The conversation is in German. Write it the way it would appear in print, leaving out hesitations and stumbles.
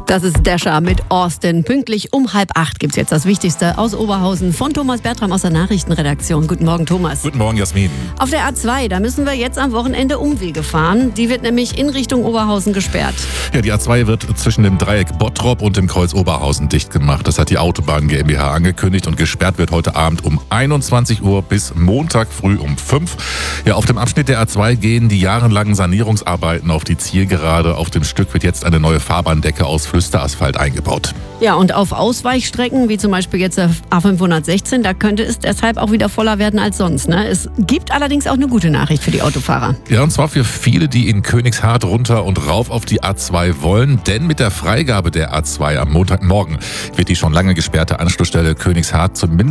Das ist Dasher mit Austin. Pünktlich um 7:30 gibt es jetzt das Wichtigste aus Oberhausen von Thomas Bertram aus der Nachrichtenredaktion. Guten Morgen, Thomas. Guten Morgen, Jasmin. Auf der A2, da müssen wir jetzt am Wochenende Umwege fahren. Die wird nämlich in Richtung Oberhausen gesperrt. Ja, die A2 wird zwischen dem Dreieck Bottrop und dem Kreuz Oberhausen dicht gemacht. Das hat die Autobahn GmbH angekündigt und gesperrt wird heute Abend um 21 Uhr bis Montag früh um 5. Ja, auf dem Abschnitt der A2 gehen die jahrelangen Sanierungsarbeiten auf die Zielgerade. Auf dem Stück wird jetzt eine neue Fahrbahndecke aus Flüsterasphalt eingebaut. Ja, und auf Ausweichstrecken, wie zum Beispiel jetzt der A516, da könnte es deshalb auch wieder voller werden als sonst. Ne? Es gibt allerdings auch eine gute Nachricht für die Autofahrer. Ja, und zwar für viele, die in Königshardt runter und rauf auf die A2 wollen. Denn mit der Freigabe der A2 am Montagmorgen wird die schon lange gesperrte Anschlussstelle Königshardt zumindest